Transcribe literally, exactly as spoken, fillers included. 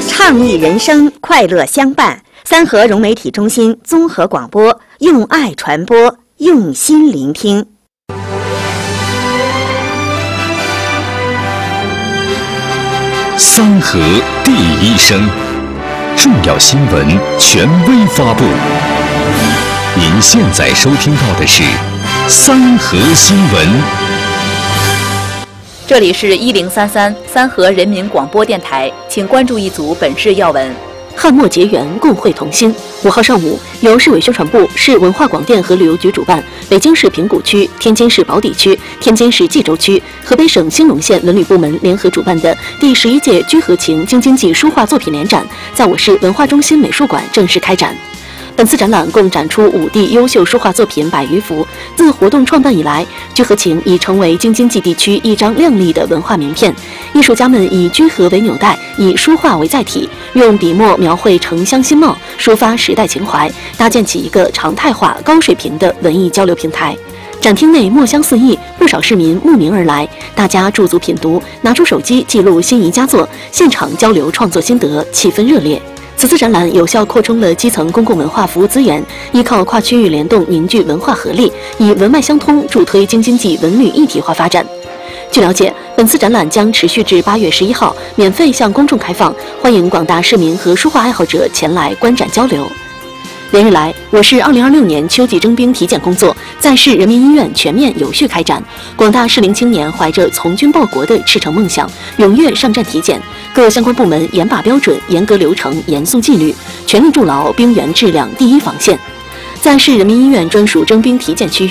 倡议人生，快乐相伴。三河融媒体中心综合广播，用爱传播，用心聆听。 三河第一声，重要新闻权威发布。您现在收听到的是三河新闻。 这里是一零三三三河人民广播电台，请关注一组本市要闻。 汉末结缘，共绘同心。五号上午，由市委宣传部、市文化广电和旅游局主办，北京市平谷区、天津市宝坻区、天津市蓟州区、河北省兴隆县文旅部门联合主办的第十一届居和情京津冀书画作品联展，在我市文化中心美术馆正式开展。本次展览共展出五地优秀书画作品百余幅。自活动创办以来，居和情已成为京津冀地区一张亮丽的文化名片。艺术家们以居和为纽带，以书画为载体，用笔墨描绘城乡新貌，抒发时代情怀，搭建起一个常态化、高水平的文艺交流平台。展厅内墨香四溢，不少市民慕名而来，大家驻足品读，拿出手机记录心仪佳作，现场交流创作心得，气氛热烈。此次展览有效扩充了基层公共文化服务资源，依靠跨区域联动凝聚文化合力，以文脉相通助推京津冀文旅一体化发展。据了解，本次展览将持续至八月十一号，免费向公众开放，欢迎广大市民和书画爱好者前来观展交流。连日来，我市二零二六年秋季征兵体检工作在市人民医院全面有序开展，广大适龄青年怀着从军报国的赤诚梦想，踊跃上战体检。各相关部门严把标准、严格流程、严肃纪律，全力筑牢兵员质量第一防线。在市人民医院专属征兵体检区域，